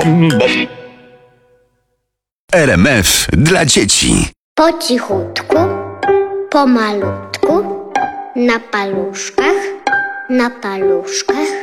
RMF dla dzieci. Po cichutku, pomalutku, na paluszkach,